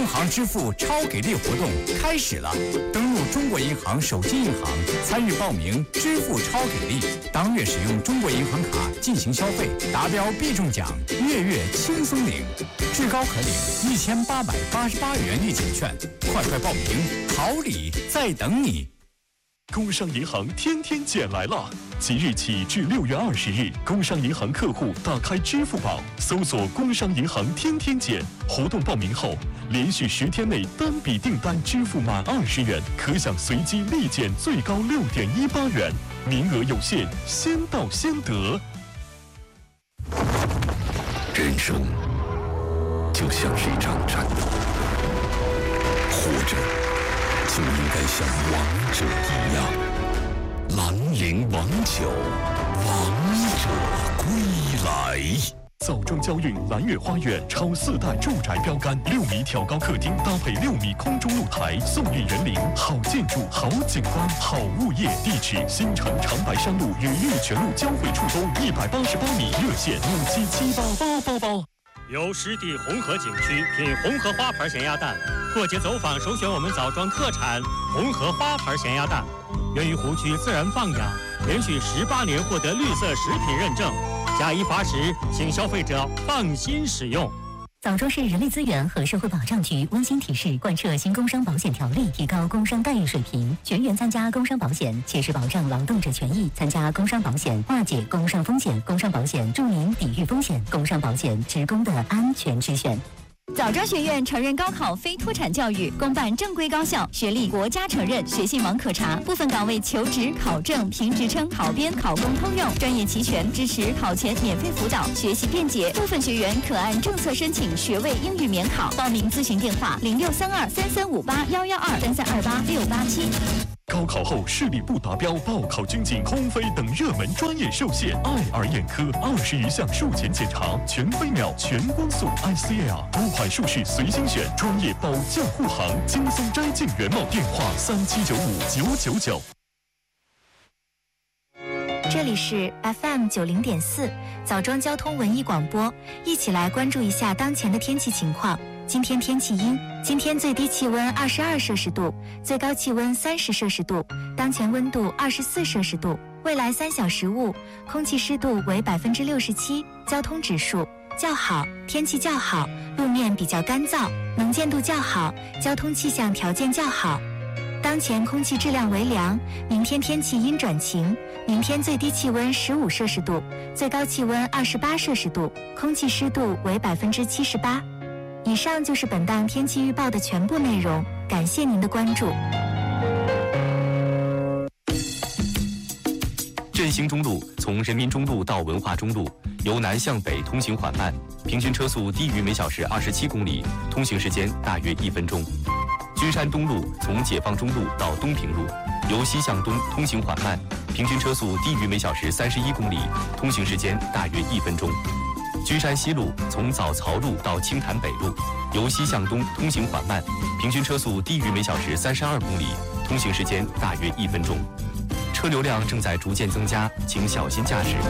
银行支付超给力活动开始了！登录中国银行手机银行，参与报名支付超给力。当月使用中国银行卡进行消费，达标必中奖，月轻松领，至高可领1888元立减券。快报名，好礼在等你！ 工商银行天天减来了！即日起至6月20日，工商银行客户打开支付宝，搜索“工商银行天天减”活动报名后，连续10天内单笔订单支付满20元，可享随机立减最高6.18元，名额有限，先到先得。 人生就像是一场战斗，活着就应该像王者一样。兰陵王酒，王者归来。 枣庄交运蓝月花园超4代住宅标杆，6米挑高客厅搭配6米空中露台，送运人林，好建筑、好景观、好物业。地址：新城长白山路与玉泉路交汇处东188米，热线57788888。 由湿地红河景区品红河花牌咸鸭蛋，过节走访首选我们枣庄特产红河花牌咸鸭蛋，源于湖区自然放养，连续18年获得绿色食品认证，加以罚食，请消费者放心使用。 枣庄市人力资源和社会保障局温馨提示：贯彻新工伤保险条例，提高工伤待遇水平，全员参加工伤保险，切实保障劳动者权益。参加工伤保险，化解工伤风险。工伤保险助您抵御风险。工伤保险，职工的安全之选。 枣庄学院承认高考非脱产教育，公办正规高校，学历国家承认，学信网可查。部分岗位求职、考证、评职称、考编、考公通用，专业齐全，支持考前免费辅导，学习便捷。部分学员可按政策申请学位英语免考。报名咨询电话：063233581123328687。 高考后视力不达标、报考军警、空飞等热门专业受限，爱尔眼科20余项术前检查，全飞秒、全光速 ICL， 多款术式随心选，专业保驾护航，轻松摘镜圆梦。电话37959999。 这里是 FM 90.4枣庄交通文艺广播，一起来关注一下当前的天气情况。今天天气阴，今天最低气温22摄氏度，最高气温30摄氏度，当前温度24摄氏度。未来3小时雾，空气湿度为67%，交通指数较好，天气较好，路面比较干燥，能见度较好，交通气象条件较好。当前空气质量为良，明天天气阴转晴，明天最低气温15摄氏度，最高气温28摄氏度，空气湿度为78%。以上就是本档天气预报的全部内容，感谢您的关注。 振兴中路从人民中路到文化中路，由南向北通行缓慢，平均车速低于每小时27公里，通行时间大约1分钟。君山东路从解放中路到东平路，由西向东通行缓慢，平均车速低于每小时31公里，通行时间大约1分钟。君山西路从枣槽路到青潭北路，由西向东通行缓慢，平均车速低于每小时32公里，通行时间大约1分钟。车流量正在逐渐增加，请小心驾驶。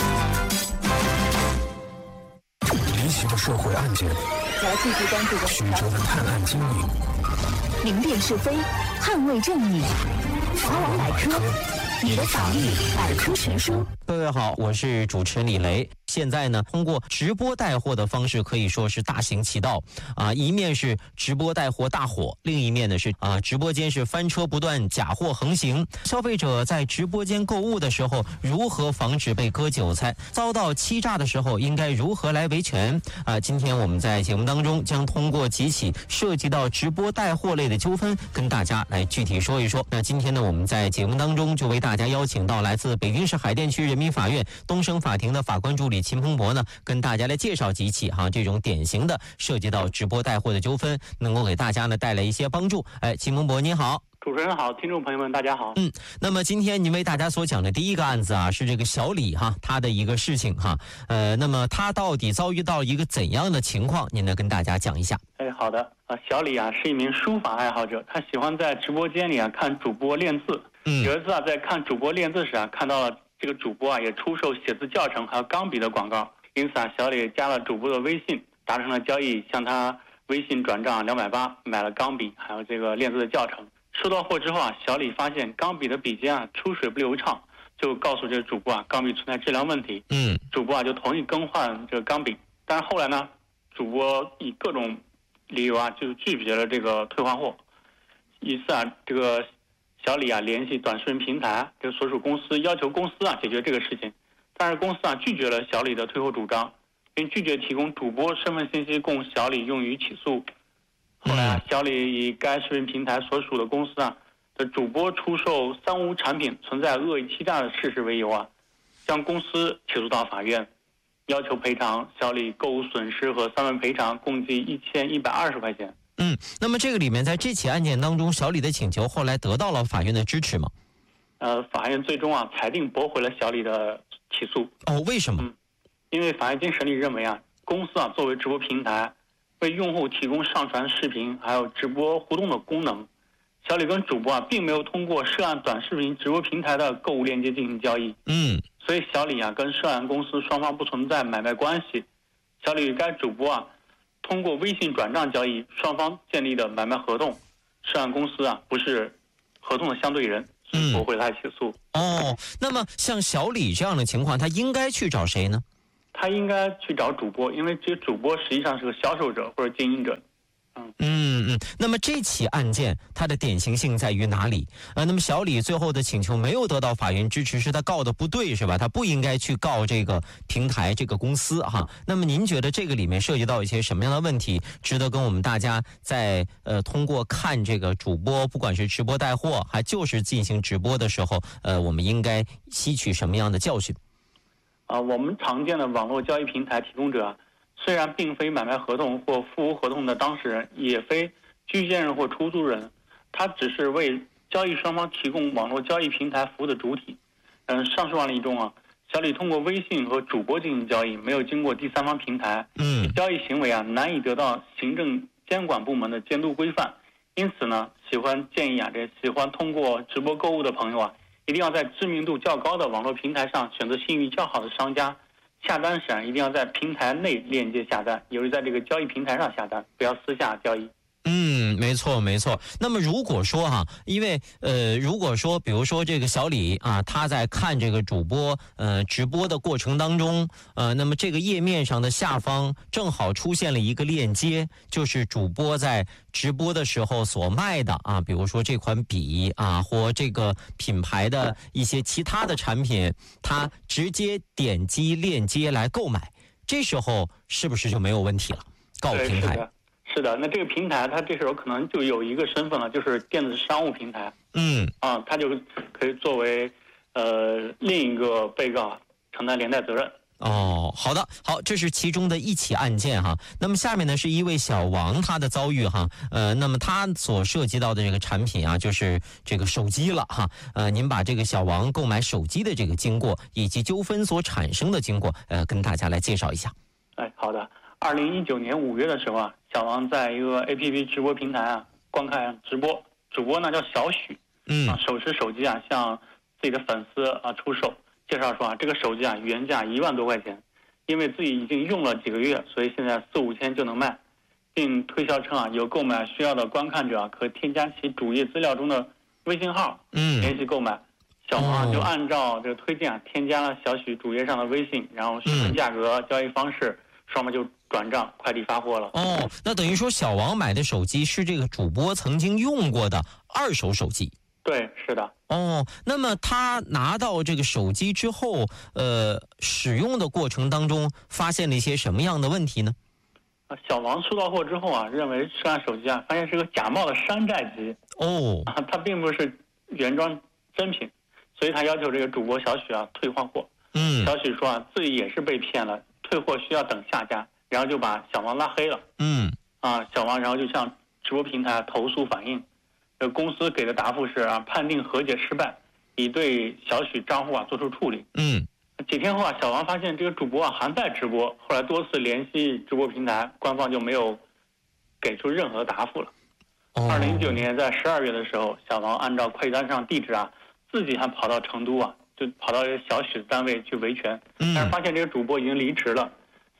离奇的社会案件， 来继续关注的曲折的探案经历， 明辨是非，捍卫正义。法网百科，你的法律百科全书。 各位好，我是主持人李雷。现在呢，通过直播带货的方式可以说是大行其道啊！一面是直播带货大火，另一面呢是直播间是翻车不断，假货横行。消费者在直播间购物的时候，如何防止被割韭菜？遭到欺诈的时候，应该如何来维权？今天我们在节目当中将通过几起涉及到直播带货类的纠纷，跟大家来具体说一说。那今天呢，我们在节目当中就为大家邀请到来自北京市海淀区人民法院东升法庭的法官助理秦鹏博呢，跟大家来介绍几起这种典型的涉及到直播带货的纠纷，能够给大家呢带来一些帮助。秦鹏博您好。 主持人好，听众朋友们大家好。 那么今天您为大家所讲的第一个案子是这个小李他的一个事情那么他到底遭遇到一个怎样的情况，您呢跟大家讲一下。 好的小李是一名书法爱好者，他喜欢在直播间里看主播练字。有一次在看主播练字时看到了这个主播也出售写字教程还有钢笔的广告，因此小李加了主播的微信，达成了交易，向他微信转账280买了钢笔，还有这个练字的教程。收到货之后啊，小李发现钢笔的笔尖啊出水不流畅，就告诉这个主播啊，钢笔存在质量问题。主播啊就同意更换这个钢笔，但是后来呢，主播以各种理由啊就拒绝了这个退换货。一次啊，这个小李啊联系短视频平台这个所属公司，要求公司啊解决这个事情，但是公司啊拒绝了小李的退货主张，并拒绝提供主播身份信息供小李用于起诉。后来啊，小李以该视频平台所属的公司啊的主播出售三无产品存在恶意欺诈的事实为由啊，将公司起诉到法院，要求赔偿小李购物损失和3份赔偿，共计1120块钱。 那么这个里面在这起案件当中，小李的请求后来得到了法院的支持吗？ 法院最终啊裁定驳回了小李的起诉。 为什么？ 因为法院经审理认为啊，公司啊作为直播平台，为用户提供上传视频还有直播互动的功能，小李跟主播啊并没有通过涉案短视频直播平台的购物链接进行交易。所以小李啊跟涉案公司双方不存在买卖关系。小李与该主播啊通过微信转账交易，双方建立的买卖合同，涉案公司啊不是合同的相对人，所以驳回他起诉。 那么像小李这样的情况，他应该去找谁呢？ 他应该去找主播，因为这主播实际上是个销售者或者经营者。 那么这起案件它的典型性在于哪里？那么小李最后的请求没有得到法院支持，是他告的不对是吧？他不应该去告这个平台这个公司哈。那么您觉得这个里面涉及到一些什么样的问题，值得跟我们大家在通过看这个主播，不管是直播带货还就是进行直播的时候，我们应该吸取什么样的教训？ 我们常见的网络交易平台提供者虽然并非买卖合同或附无合同的当事人，也非居间人或出租人，他只是为交易双方提供网络交易平台服务的主体。上述案例中啊，小李通过微信和主播进行交易，没有经过第三方平台，交易行为啊难以得到行政监管部门的监督规范。因此呢，建议啊，这喜欢通过直播购物的朋友啊，一定要在知名度较高的网络平台上选择信誉较好的商家。下单时啊，一定要在平台内链接下单，也就是在这个交易平台上下单，不要私下交易。 没错。那么如果说因为如果说比如说这个小李啊，他在看这个主播直播的过程当中，那么这个页面上的下方正好出现了一个链接，就是主播在直播的时候所卖的比如说这款笔或这个品牌的一些其他的产品，他直接点击链接来购买，这时候是不是就没有问题了？告平台。 是的，那这个平台它这时候可能就有一个身份了，就是电子商务平台。它就可以作为另一个被告承担连带责任。 好，这是其中的一起案件哈。那么下面呢是一位小王他的遭遇哈。那么他所涉及到的这个产品就是这个手机了哈。您把这个小王购买手机的这个经过以及纠纷所产生的经过，跟大家来介绍一下。 好的。2019年5月的时候啊，小王在一个 APP 直播平台观看直播，主播呢叫小许，手持手机向自己的粉丝出售，介绍说这个手机原价1万多块钱，因为自己已经用了几个月，所以现在4-5千就能卖，并推销称有购买需要的观看者可添加其主页资料中的微信号，联系购买。小王就按照这个推荐添加了小许主页上的微信，然后询问价格、交易方式，双方就转账快递发货了。 那等于说小王买的手机是这个主播曾经用过的二手手机。 对，是的。 那么他拿到这个手机之后，使用的过程当中发现了一些什么样的问题呢？ 小王收到货之后认为涉案手机发现是个假冒的山寨机。它并不是原装真品，所以他要求这个主播小许退换货。小许说自己也是被骗了，退货需要等下家，然后就把小王拉黑了。小王然后就向直播平台投诉反映，公司给的答复是判定和解失败，已对小许账户做出处理。几天后小王发现这个主播还在直播，后来多次联系直播平台，官方就没有给出任何答复了。2019年在12月的时候，小王按照快递单上地址自己还跑到成都就跑到小许的单位去维权，但是发现这个主播已经离职了。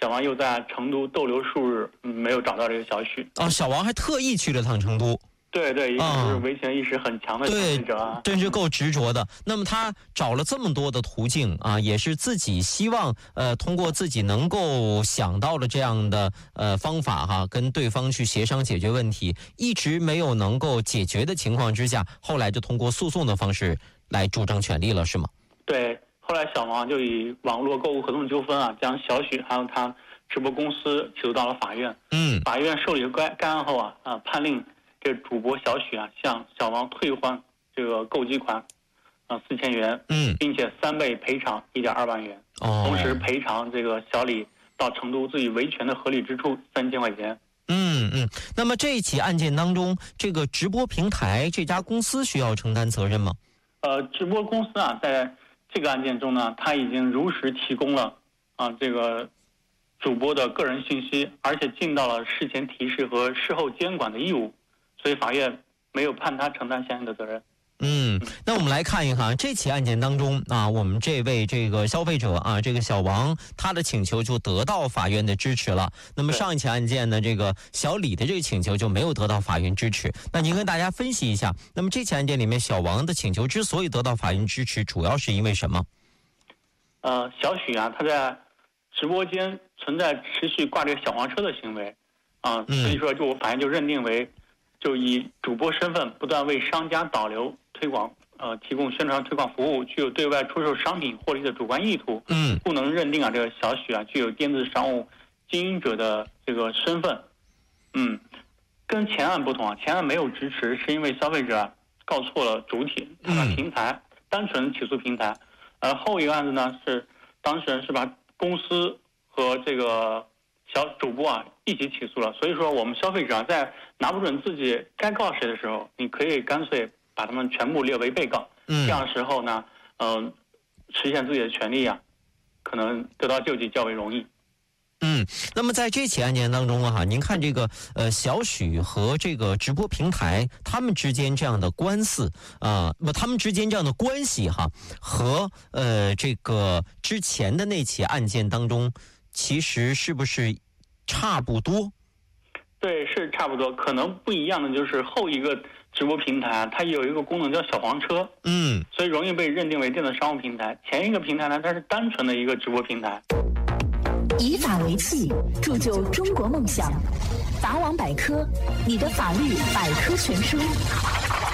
小王又在成都逗留数日，没有找到这个小许。 小王还特意去了趟成都。 对，一个是维权意识很强的消费者啊， 真是够执着的。那么他找了这么多的途径啊，也是自己希望通过自己能够想到的这样的方法哈，跟对方去协商解决问题，一直没有能够解决的情况之下，后来就通过诉讼的方式来主张权利了，是吗？ 对，后来小王就以网络购物合同纠纷啊，将小许还有他直播公司起诉到了法院。法院受理该案后啊，判令这主播小许啊向小王退还这个购机款4000元，并且3倍赔偿1.2万元，同时赔偿这个小李到成都自己维权的合理支出3000块钱。 那么这一起案件当中，这个直播平台这家公司需要承担责任吗？ 直播公司啊，在这个案件中呢，他已经如实提供了这个主播的个人信息，而且尽到了事前提示和事后监管的义务，所以法院没有判他承担相应的责任。 那我们来看一看这起案件当中啊，我们这位这个消费者啊，这个小王，他的请求就得到法院的支持了。那么上一起案件呢，这个小李的这个请求就没有得到法院支持。那您跟大家分析一下，那么这起案件里面小王的请求之所以得到法院支持，主要是因为什么？ 小许啊，他在直播间存在持续挂这个小黄车的行为所以说法院就认定为就以主播身份不断为商家导流推广提供宣传推广服务，具有对外出售商品获利的主观意图，不能认定这个小许具有电子商务经营者的这个身份。跟前案不同前案没有支持，是因为消费者告错了主体，他的平台单纯起诉平台，而后一个案子呢是当事人是把公司和这个小主播一起起诉了，所以说我们消费者在拿不准自己该告谁的时候，你可以干脆把他们全部列为被告，这样的时候呢，实现自己的权利可能得到救济较为容易。 那么在这起案件当中您看这个小许和这个直播平台他们之间这样的官司他们之间这样的关系和这个之前的那起案件当中，其实是不是差不多？ 对，是差不多，可能不一样的就是后一个直播平台它有一个功能叫小黄车，所以容易被认定为电子商务平台。前一个平台呢，它是单纯的一个直播平台。 以法为器，铸就中国梦想。法网百科，你的法律百科全书。